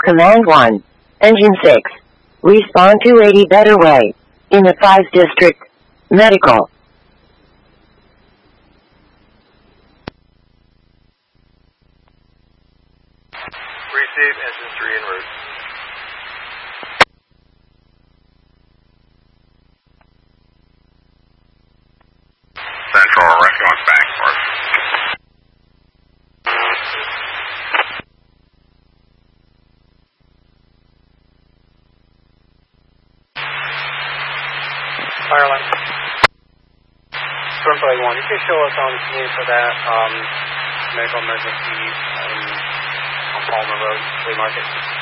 Command 1. Engine 6. Respond to 80 Better Way. In the 5 District. Medical. Receive engine 3 en route. Central, rescue on Spankport. Fireline. Swim Flag 1, you can show us on scene for that medical emergency on Palmer Road, Flea Market.